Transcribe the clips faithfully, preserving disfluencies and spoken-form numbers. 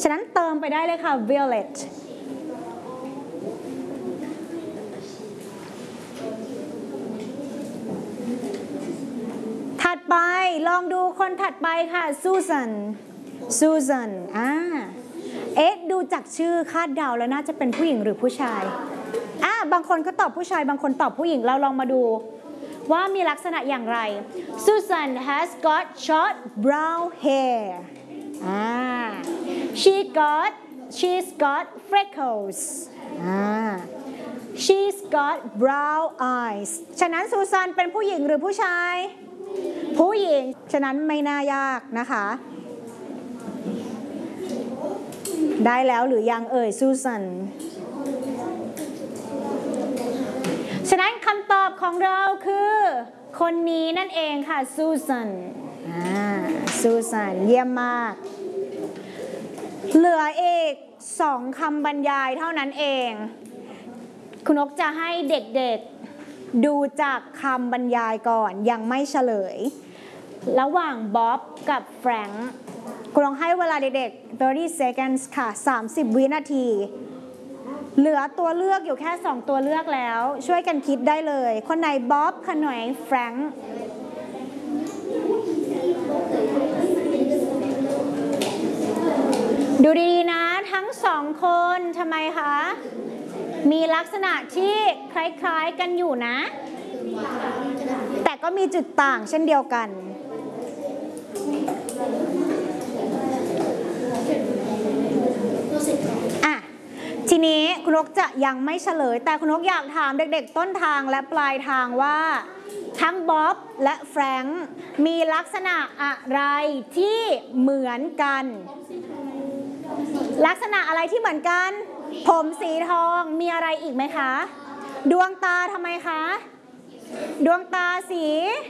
ฉะนั้นเติมไปได้เลยค่ะ violetถัดไปลองดูคนถัดไปค่ะ Susan Susan อ่าเอ๊ะดูจากชื่อคาดเดาแล้วน่าจะเป็นผู้หญิงหรือผู้ชายอ่าบางคนก็ตอบผู้ชายบางคนตอบผู้หญิงเราลองมาดูว่ามีลักษณะอย่างไร Susan has got short brown hair อ่า she got she's got freckles อ่า she's got brown eyes ฉะนั้นซูซานเป็นผู้หญิงหรือผู้ชายผู้หญิงฉะนั้นไม่น่ายากนะคะได้แล้วหรือยังเอ่ยซูซานฉะนั้นคำตอบของเราคือคนนี้นั่นเองค่ะซูซานอ่าซูซานเยี่ยมมากเหลืออีกสองคำบรรยายเท่านั้นเองคุณนกจะให้เด็กๆดูจากคำบรรยายก่อนยังไม่เฉลยระหว่างบ๊อบกับแฟรงค์คุณลองให้เวลาเด็กๆthirty seconds ค่ะสามสิบวินาทีเหลือตัวเลือกอยู่แค่สองตัวเลือกแล้วช่วยกันคิดได้เลยคนไหนบ๊อบคนไหนแฟรงค์ดูดีๆนะทั้งสองคนทำไมคะมีลักษณะที่คล้ายๆกันอยู่นะแต่ก็มีจุดต่างเช่นเดียวกันอ่ะทีนี้คุณนกจะยังไม่เฉลยแต่คุณนกอยากถามเด็กๆต้นทางและปลายทางว่าทั้งบ๊อบและแฟรงค์มีลักษณะอะไรที่เหมือนกันลักษณะอะไรที่เหมือนกันผมสีทองมีอะไรอีกไหมคะดวงตาทำไมคะดวงตาสี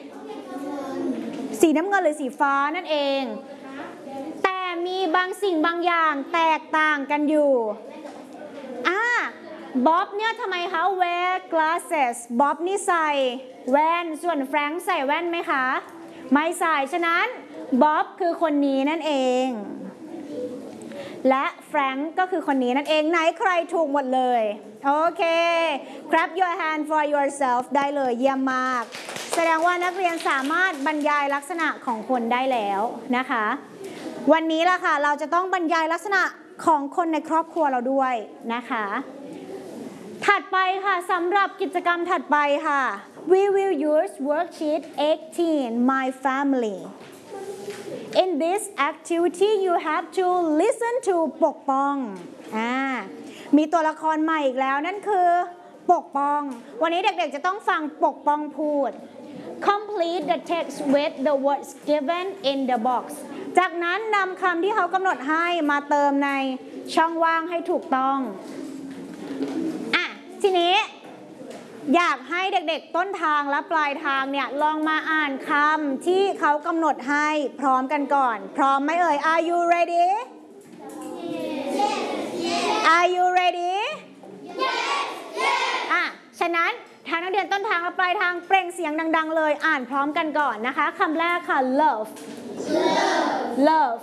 สีน้ำเงินหรือสีฟ้านั่นเองแต่มีบางสิ่งบางอย่างแตกต่างกันอยู่อ่าบ๊อบเนี่ยทำไมคะ wear glasses บ๊อบนี่ใส่แว่นส่วนแฟรงค์ใส่แว่นไหมคะไม่ใส่ฉะนั้นบ๊อบคือคนนี้นั่นเองและแฟรงก์ก็คือคนนี้นั่นเองไหนใครถูกหมดเลยโอเค clap your hand for yourself ได้เลยเยี่ยมมากแสดงว่านักเรียนสามารถบรรยายลักษณะของคนได้แล้วนะคะวันนี้ล่ะค่ะเราจะต้องบรรยายลักษณะของคนในครอบครัวเราด้วยนะคะถัดไปค่ะสำหรับกิจกรรมถัดไปค่ะ we will use worksheet eighteen my family In this activity you have to listen to ปกป้องอ่ามีตัวละครใหม่อีกแล้วนั่นคือปกป้องวันนี้เด็กๆจะต้องฟังปกป้องพูด Complete the text with the words given in the box จากนั้นนำคำที่เขากำหนดให้มาเติมในช่องว่างให้ถูกต้องอ่ะทีนี้อยากให้เด็กๆต้นทางและปลายทางเนี่ยลองมาอ่านคำที่เขากำหนดให้พร้อมกันก่อนพร้อมไหมเอ่ย Are you ready Are you ready อ่ะฉะนั้นทางนักเรียนต้นทางและปลายทางเปล่งเสียงดังๆเลยอ่านพร้อมกันก่อนนะคะคำแรกค่ะ love love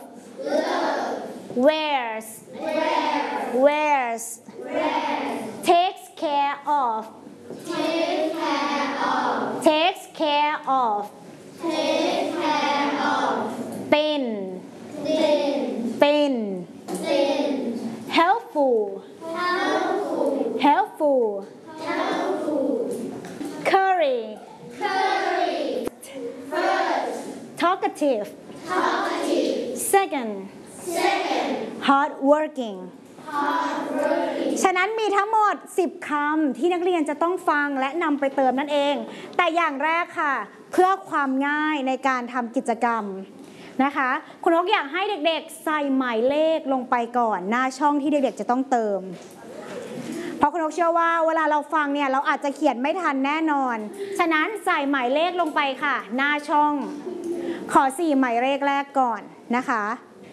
wears wears takes care of Take care of. Takes care of. Take care of. Thin. Thin. Thin. Thin. Helpful. Helpful. Helpful. Helpful. Curry. Curry. First. Talkative. Talkative. Second. Second. Hardworking.ฉะนั้นมีทั้งหมดสิบคำที่นักเรียนจะต้องฟังและนำไปเติมนั่นเองแต่อย่างแรกค่ะเพื่อความง่ายในการทำกิจกรรมนะคะคุณนกอยากให้เด็กๆใส่หมายเลขลงไปก่อนหน้าช่องที่เด็กๆจะต้องเติมเพราะคุณนกเชื่อว่าเวลาเราฟังเนี่ยเราอาจจะเขียนไม่ทันแน่นอนฉะนั้นใส่หมายเลขลงไปค่ะหน้าช่องขอสี่หมายเลขแรกก่อนนะคะ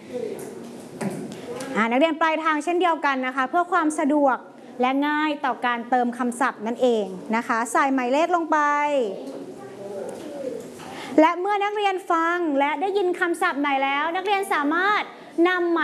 นักเรียนปลายทางเช่นเดียวกันนะคะเพื่อความสะดวกและง่ายต่อการเติมคำศัพท์นั่นเองนะคะใส่หมายเลขลงไปและเมื่อนักเรียนฟังและได้ยินคำศัพท์ไหนแล้วนักเรียนสามารถนำหมาย